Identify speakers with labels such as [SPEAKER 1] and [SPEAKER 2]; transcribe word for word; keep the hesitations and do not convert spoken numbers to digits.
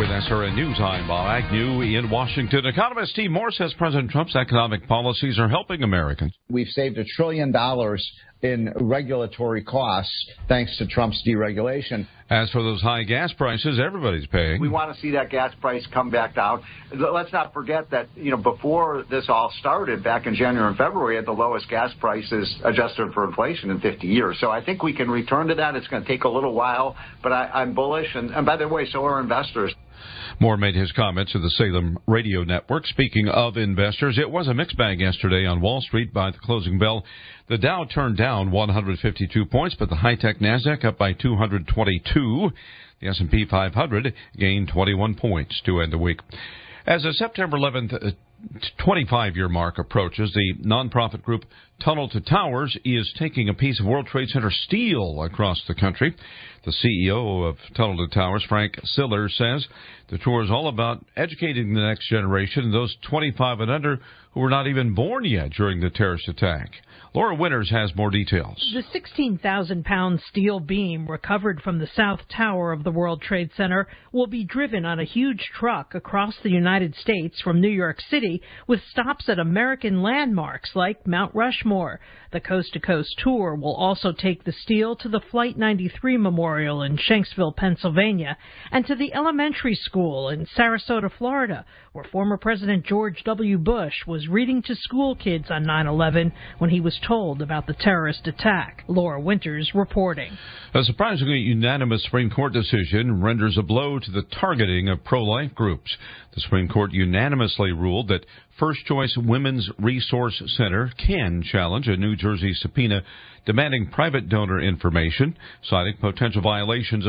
[SPEAKER 1] With S R N News, I'm Bob Agnew in Washington. Economist Steve Moore says President Trump's economic policies are helping Americans.
[SPEAKER 2] We've saved a trillion dollars in regulatory costs thanks to Trump's deregulation.
[SPEAKER 1] As for those high gas prices everybody's paying,
[SPEAKER 3] we want to see that gas price come back down. Let's not forget that, you know, before this all started back in January and February, we had the lowest gas prices adjusted for inflation in fifty years. So I think we can return to that. It's going to take a little while, but I, I'm bullish. And, and by the way, so are investors.
[SPEAKER 1] Moore made his comments to the Salem Radio Network. Speaking of investors, it was a mixed bag yesterday on Wall Street. By the closing bell, the Dow turned down one hundred fifty-two points, but the high-tech NASDAQ up by two hundred twenty-two. The S and P five hundred gained twenty-one points to end the week. As the September eleventh twenty-five-year mark approaches, the nonprofit group Tunnel to Towers is taking a piece of World Trade Center steel across the country. The C E O of Tunnel to Towers, Frank Siller, says the tour is all about educating the next generation, those twenty-five and under who were not even born yet during the terrorist attack. Laura Winters has more details.
[SPEAKER 4] The sixteen thousand pound steel beam recovered from the South Tower of the World Trade Center will be driven on a huge truck across the United States from New York City, with stops at American landmarks like Mount Rushmore. The coast-to-coast tour will also take the steel to the Flight ninety-three Memorial in Shanksville, Pennsylvania, and to the elementary school in Sarasota, Florida, where former President George W. Bush was reading to school kids on nine eleven when he was told about the terrorist attack. Laura Winters reporting.
[SPEAKER 1] A surprisingly unanimous Supreme Court decision renders a blow to the targeting of pro-life groups. The Supreme Court unanimously ruled that First Choice Women's Resource Center can challenge a New Jersey subpoena demanding private donor information, citing potential violations of